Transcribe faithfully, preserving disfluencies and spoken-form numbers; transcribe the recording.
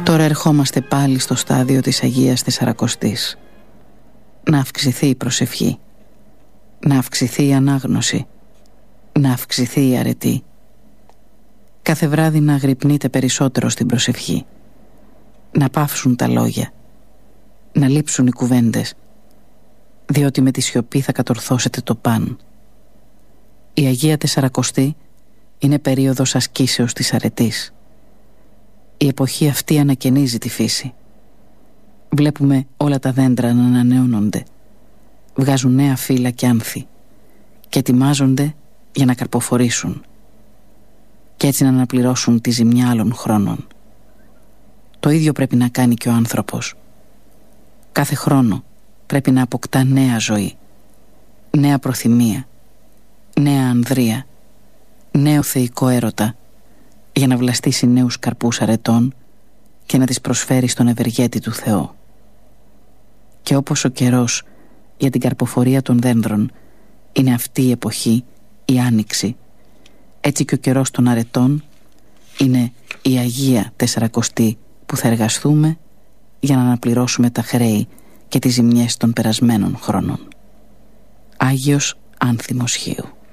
Τώρα ερχόμαστε πάλι στο στάδιο της Αγίας Τεσσαρακοστής. Να αυξηθεί η προσευχή, να αυξηθεί η ανάγνωση, να αυξηθεί η αρετή. Κάθε βράδυ να αγρυπνείτε περισσότερο στην προσευχή, να παύσουν τα λόγια, να λείψουν οι κουβέντες, διότι με τη σιωπή θα κατορθώσετε το παν. Η Αγία Τεσσαρακοστή είναι περίοδος ασκήσεως της αρετής. Η εποχή αυτή ανακαινίζει τη φύση. Βλέπουμε όλα τα δέντρα να ανανεώνονται, βγάζουν νέα φύλλα και άνθη και ετοιμάζονται για να καρποφορήσουν και έτσι να αναπληρώσουν τη ζημιά άλλων χρόνων. Το ίδιο πρέπει να κάνει και ο άνθρωπος. Κάθε χρόνο πρέπει να αποκτά νέα ζωή, νέα προθυμία, νέα ανδρεία, νέο θεϊκό έρωτα, για να βλαστήσει νέους καρπούς αρετών και να τις προσφέρει στον ευεργέτη του Θεό. Και όπως ο καιρός για την καρποφορία των δένδρων είναι αυτή η εποχή, η άνοιξη, έτσι και ο καιρός των αρετών είναι η Αγία Τεσσαρακοστή που θα εργαστούμε για να αναπληρώσουμε τα χρέη και τις ζημιές των περασμένων χρόνων. Άγιος Άνθιμος Χίου.